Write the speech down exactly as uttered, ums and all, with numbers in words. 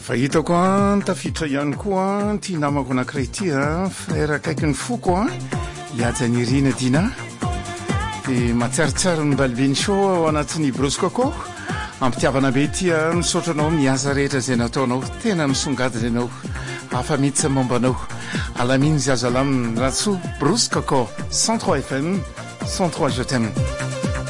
Fahitako an tafitra ihany koa an ty namako anankiray ty a frère akaiky ny foko a hiaja ny rina dina dia matsiarotsiaro ny Balbiny Show ao anatin'ny Brosse Coco ampitiavana be ty a nisotranao miasa rehetra izay nataonao tena misongadina ianao hafa mihitsy mombanao alaminy zy azo alaminy ratso Brosse Coco cent trois F M cent trois je t'aime.